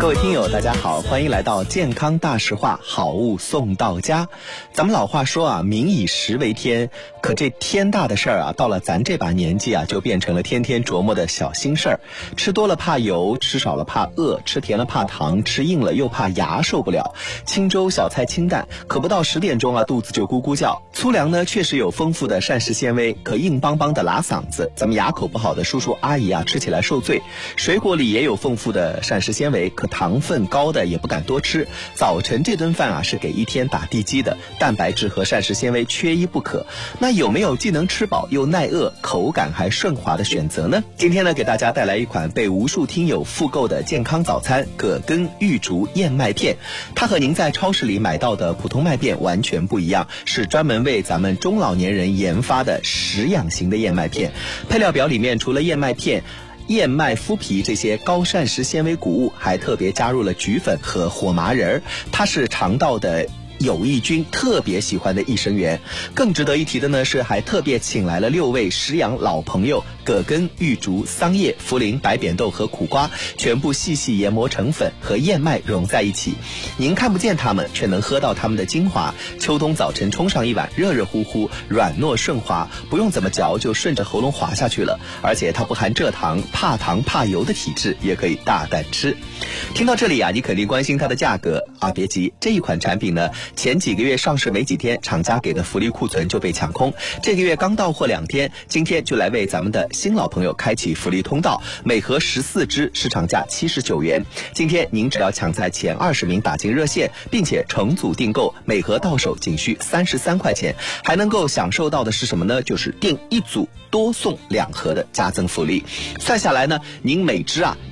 各位听友大家好，欢迎来到健康大实话，好物送到家。咱们老话说啊，民以食为天，可这天大的事儿啊，到了咱这把年纪啊，就变成了天天琢磨的小心事儿。吃多了怕油，吃少了怕饿，吃甜了怕糖，吃硬了又怕牙受不了。清粥小菜清淡，可不到10点钟啊，肚子就咕咕叫。粗粮呢，确实有丰富的膳食纤维，可硬邦邦的拉嗓子。咱们牙口不好的叔叔阿姨啊，吃起来受罪。水果里也有丰富的膳食纤维，可糖分高的也不敢多吃。早晨这顿饭啊，是给一天打地基的，蛋白质和膳食纤维缺一不可。那有没有既能吃饱又耐饿，口感还顺滑的选择呢？今天呢，给大家带来一款被无数听友复购的健康早餐——葛根玉竹燕麦片。它和您在超市里买到的普通麦片完全不一样，是专门为咱们中老年人研发的食养型的燕麦片。配料表里面除了燕麦片、燕麦麸皮这些高膳食纤维谷物，还特别加入了菊粉和火麻仁，它是肠道的有益菌特别喜欢的益生元。更值得一提的呢，是还特别请来了6位食养老朋友，葛根、玉竹、桑叶、茯苓、白扁豆和苦瓜全部细细研磨成粉，和燕麦融在一起。您看不见它们，却能喝到它们的精华。秋冬早晨冲上一碗，热热乎乎，软糯顺滑，不用怎么嚼就顺着喉咙滑下去了。而且它不含蔗糖，怕糖怕油的体质也可以大胆吃。听到这里啊，你肯定关心它的价格啊，别急，这一款产品呢，前几个月上市没几天，厂家给的福利库存就被抢空。这个月刚到货2天，今天就来为咱们的新老朋友开启福利通道，每盒14支，市场价79元。今天您只要抢在前20名打进热线，并且成组订购，每盒到手仅需33块钱，还能够享受到的是什么呢？就是订1组多送2盒的加赠福利。算下来呢，您每支啊